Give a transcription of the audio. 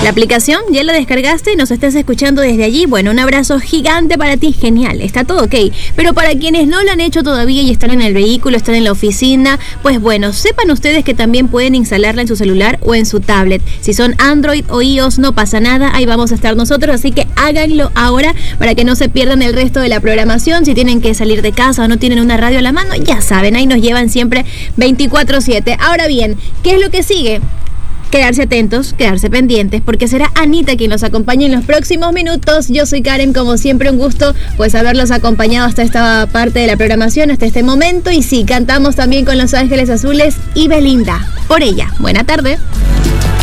La aplicación ya la descargaste y nos estás escuchando desde allí. Bueno, un abrazo gigante para ti, genial, está todo ok. Pero para quienes no lo han hecho todavía y están en el vehículo, están en la oficina, pues bueno, sepan ustedes que también pueden instalarla en su celular o en su tablet. Si son Android o iOS, no pasa nada, ahí vamos a estar nosotros, así que háganlo ahora para que no se pierdan el resto de la programación. Si tienen que salir de casa o no tienen una radio a la mano, ya saben, ahí nos llevan siempre 24/7. Ahora bien, ¿qué es lo que sigue? Quedarse atentos, quedarse pendientes, porque será Anita quien los acompañe en los próximos minutos. Yo soy Karen, como siempre un gusto pues haberlos acompañado hasta esta parte de la programación, hasta este momento. Y sí, cantamos también con Los Ángeles Azules y Belinda. Por ella, buena tarde.